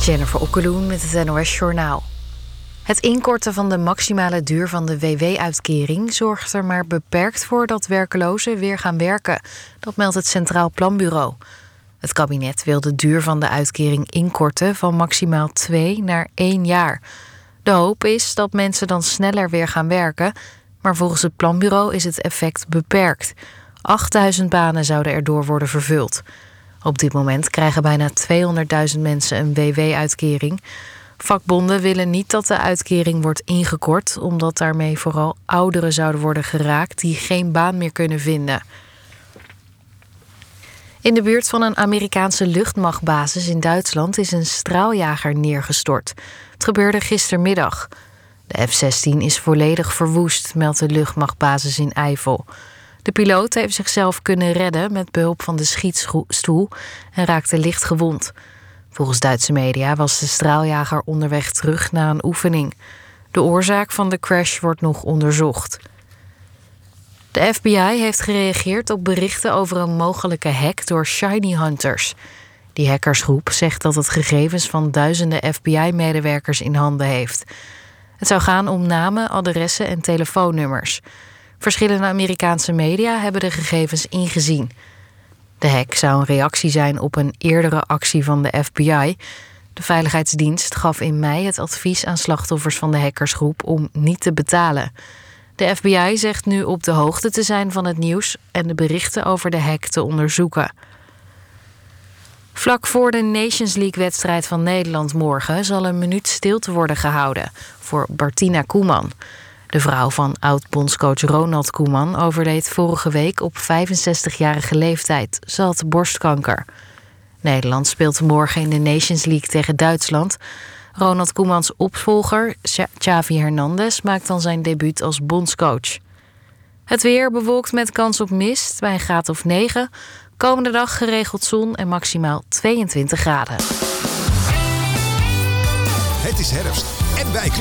Jennifer Okkeloen met het NOS Journaal. Het inkorten van de maximale duur van de WW-uitkering zorgt er maar beperkt voor dat werklozen weer gaan werken. Dat meldt het Centraal Planbureau. Het kabinet wil de duur van de uitkering inkorten van maximaal 2 naar 1 jaar. De hoop is dat mensen dan sneller weer gaan werken, maar volgens het planbureau is het effect beperkt. 8000 banen zouden erdoor worden vervuld. Op dit moment krijgen bijna 200.000 mensen een WW-uitkering. Vakbonden willen niet dat de uitkering wordt ingekort, omdat daarmee vooral ouderen zouden worden geraakt die geen baan meer kunnen vinden. In de buurt van een Amerikaanse luchtmachtbasis in Duitsland is een straaljager neergestort. Het gebeurde gistermiddag. De F-16 is volledig verwoest, meldt de luchtmachtbasis in Eifel. De piloot heeft zichzelf kunnen redden met behulp van de schietstoel en raakte licht gewond. Volgens Duitse media was de straaljager onderweg terug na een oefening. De oorzaak van de crash wordt nog onderzocht. De FBI heeft gereageerd op berichten over een mogelijke hack door Shiny Hunters. Die hackersgroep zegt dat het gegevens van duizenden FBI-medewerkers in handen heeft. Het zou gaan om namen, adressen en telefoonnummers. Verschillende Amerikaanse media hebben de gegevens ingezien. De hack zou een reactie zijn op een eerdere actie van de FBI. De Veiligheidsdienst gaf in mei het advies aan slachtoffers van de hackersgroep om niet te betalen. De FBI zegt nu op de hoogte te zijn van het nieuws en de berichten over de hack te onderzoeken. Vlak voor de Nations League-wedstrijd van Nederland morgen zal een minuut stilte worden gehouden voor Martina Koeman. De vrouw van oud-bondscoach Ronald Koeman overleed vorige week op 65-jarige leeftijd. Ze had borstkanker. Nederland speelt morgen in de Nations League tegen Duitsland. Ronald Koemans opvolger, Xavi Hernandez, maakt dan zijn debuut als bondscoach. Het weer bewolkt met kans op mist bij een graad of 9. Komende dag geregeld zon en maximaal 22 graden. Het is herfst en wij klimmen